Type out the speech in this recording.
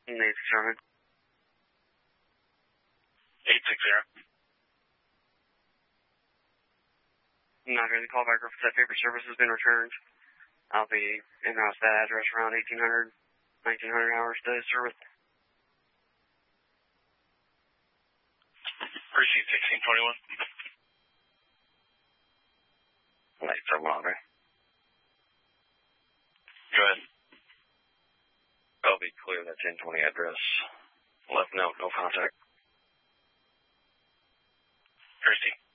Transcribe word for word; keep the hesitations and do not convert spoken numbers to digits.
Nancy Sherman. eight six zero. Not hearing the call back. That paper service has been returned. I'll be in house that address around eighteen hundred, nineteen hundred hours to service. Receive sixteen twenty-one. Late for longer. Go ahead. I'll be clear that ten twenty address. Left note, no contact. Receive.